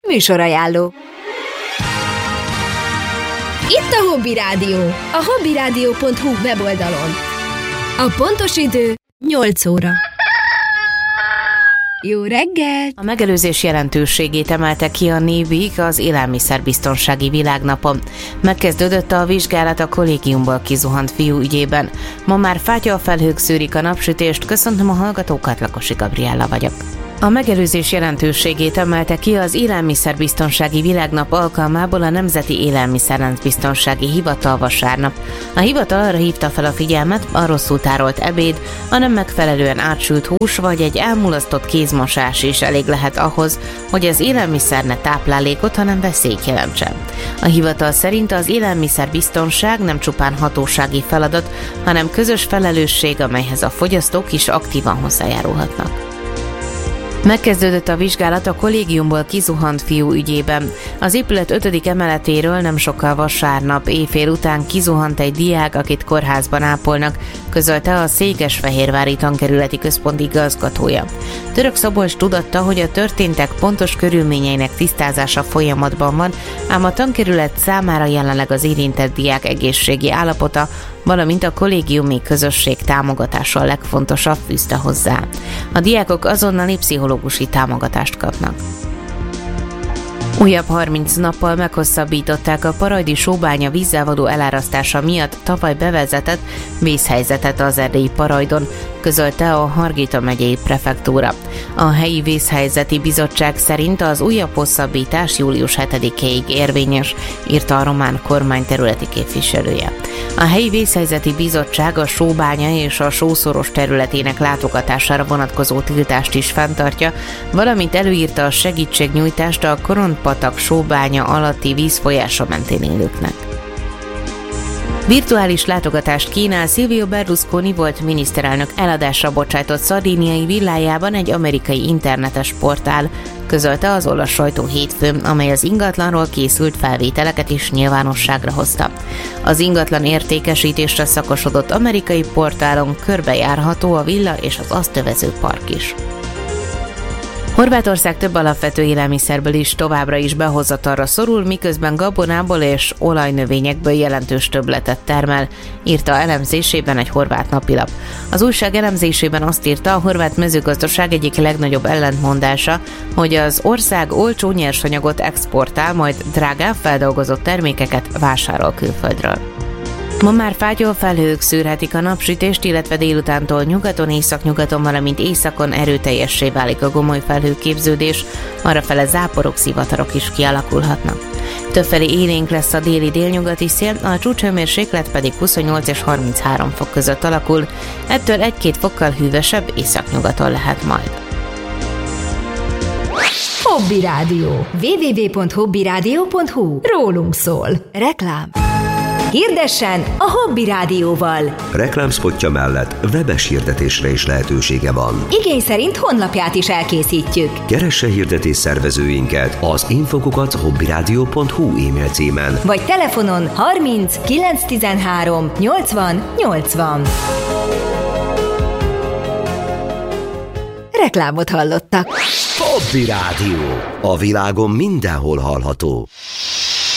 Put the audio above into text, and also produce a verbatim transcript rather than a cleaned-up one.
Műsorajánló. Itt a Hobby Rádió, a hobbyradio pont hu weboldalon. A pontos idő nyolc óra. Jó reggelt! A megelőzés jelentőségét emelte ki a Névig az Élelmiszerbiztonsági Világnapon. Megkezdődött a vizsgálat a kollégiumból kizuhant fiú ügyében. Ma már fátyolfelhők szűrik a napsütést, köszöntöm a hallgatókat, Lakosi Gabriella vagyok. A megelőzés jelentőségét emelte ki az Élelmiszerbiztonsági Világnap alkalmából a Nemzeti Élelmiszerláncbiztonsági Hivatal vasárnap. A hivatal arra hívta fel a figyelmet, a rosszul tárolt ebéd, a nem megfelelően átsült hús vagy egy elmulasztott kézmosás is elég lehet ahhoz, hogy az élelmiszer ne táplálékot, hanem veszélyt jelentsen. A hivatal szerint az élelmiszerbiztonság nem csupán hatósági feladat, hanem közös felelősség, amelyhez a fogyasztók is aktívan hozzájárulhatnak. Megkezdődött a vizsgálat a kollégiumból kizuhant fiú ügyében. Az épület ötödik emeletéről nem sokkal vasárnap éjfél után kizuhant egy diák, akit kórházban ápolnak, közölte a Székesfehérvári Tankerületi Központ igazgatója. Török Szabolcs tudatta, hogy a történtek pontos körülményeinek tisztázása folyamatban van, ám a tankerület számára jelenleg az érintett diák egészségi állapota, valamint a kollégiumi közösség támogatása a legfontosabb, fűzte hozzá. A diákok azonnali pszichológusi támogatást kapnak. Újabb harminc nappal meghosszabbították a Parajdi Sóbánya vízzel való elárasztása miatt tavaly bevezetett vészhelyzetet az erdélyi Parajdon, közölte a Hargita megyei prefektúra. A helyi vészhelyzeti bizottság szerint az újabb hosszabbítás július hetedikéig érvényes, írta a román kormány területi képviselője. A helyi vészhelyzeti bizottság a Sóbánya és a Sószoros területének látogatására vonatkozó tiltást is fenntartja, valamint előírta a segítségnyújtást a Korondpatak Sóbánya alatti vízfolyása mentén élőknek. Virtuális látogatást kínál Silvio Berlusconi volt miniszterelnök eladásra bocsájtott szardíniai villájában egy amerikai internetes portál, közölte az olasz sajtó hétfőn, amely az ingatlanról készült felvételeket is nyilvánosságra hozta. Az ingatlan értékesítésre szakosodott amerikai portálon körbejárható a villa és az azt övező park is. Horvátország több alapvető élelmiszerből is továbbra is behozatalra szorul, miközben gabonából és olajnövényekből jelentős többletet termel, írta elemzésében egy horvát napilap. Az újság elemzésében azt írta, a horvát mezőgazdaság egyik legnagyobb ellentmondása, hogy az ország olcsó nyersanyagot exportál, majd drágább feldolgozott termékeket vásárol külföldről. Ma már fátyolfelhők szűrhetik a napsütést, illetve délutántól nyugaton, északnyugaton, valamint északon erőteljessé válik a gomoly felhőképződés, arrafele záporok, szivatarok is kialakulhatnak. Többfelé élénk lesz a déli délnyugati szél, a csúcshőmérséklet pedig huszonnyolc és harminchárom fok között alakul, ettől egy-két fokkal hűvösebb északnyugaton lehet majd. Hobby Rádió. double-u double-u double-u pont hobbyradio pont hu. Rólunk szól. Reklám. Hirdessen a Hobby Rádióval! Reklámszpotja mellett webes hirdetésre is lehetősége van. Igény szerint honlapját is elkészítjük. Keresse hirdetés szervezőinket az infokukat hobbyradio pont hu e-mail címen. Vagy telefonon harminc kilenc tizenhárom nyolcvan nyolcvan. Reklámot hallottak. Hobby Rádió. A világon mindenhol hallható.